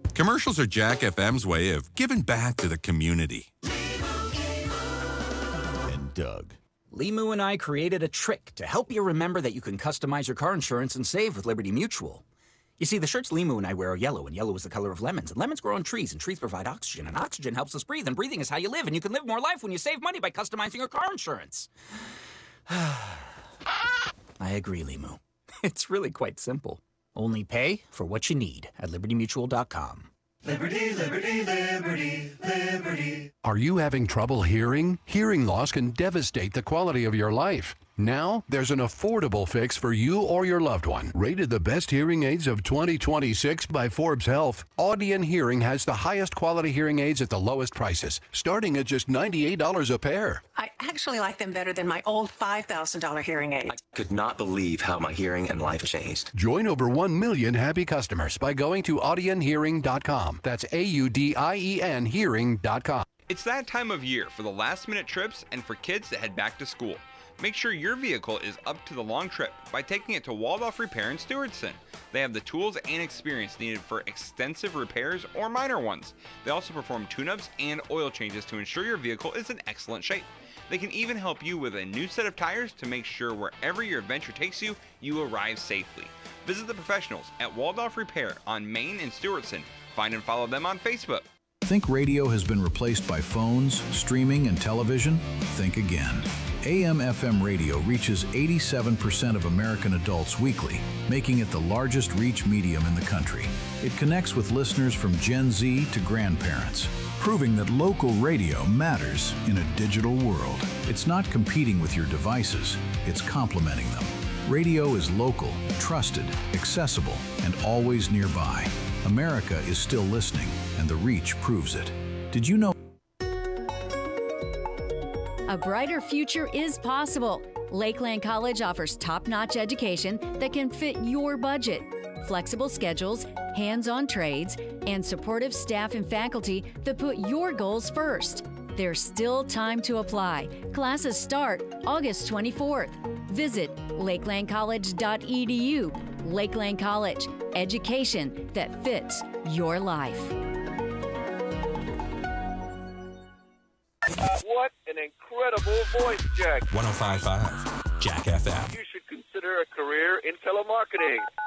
Commercials are Jack FM's way of giving back to the community. And Doug. Limu and I created a trick to help you remember that you can customize your car insurance and save with Liberty Mutual. You see, the shirts Limu and I wear are yellow, and yellow is the color of lemons. And lemons grow on trees, and trees provide oxygen. And oxygen helps us breathe, and breathing is how you live. And you can live more life when you save money by customizing your car insurance. I agree, Limu. It's really quite simple. Only pay for what you need at libertymutual.com. Liberty, liberty, liberty, liberty. Are you having trouble hearing? Hearing loss can devastate the quality of your life. Now, there's an affordable fix for you or your loved one. Rated the best hearing aids of 2026 by Forbes Health, Audion Hearing has the highest quality hearing aids at the lowest prices, starting at just $98 a pair. I actually like them better than my old $5,000 hearing aid. I could not believe how my hearing and life changed. Join over 1 million happy customers by going to audionhearing.com. That's AUDIEN hearing.com. It's that time of year for the last-minute trips and for kids that head back to school. Make sure your vehicle is up to the long trip by taking it to Waldorf Repair in Stewartson. They have the tools and experience needed for extensive repairs or minor ones. They also perform tune-ups and oil changes to ensure your vehicle is in excellent shape. They can even help you with a new set of tires to make sure wherever your adventure takes you, you arrive safely. Visit the professionals at Waldorf Repair on Main and Stewartson. Find and follow them on Facebook. Think radio has been replaced by phones, streaming, and television? Think again. AM/FM radio reaches 87% of American adults weekly, making it the largest reach medium in the country. It connects with listeners from Gen Z to grandparents, proving that local radio matters in a digital world. It's not competing with your devices, it's complementing them. Radio is local, trusted, accessible, and always nearby. America is still listening, and the reach proves it. Did you know? A brighter future is possible. Lakeland College offers top-notch education that can fit your budget. Flexible schedules, hands-on trades, and supportive staff and faculty that put your goals first. There's still time to apply. Classes start August 24th. Visit lakelandcollege.edu. Lakeland College, education that fits your life. What an incredible voice, Jack. 105.5 Jack FM. You should consider a career in telemarketing.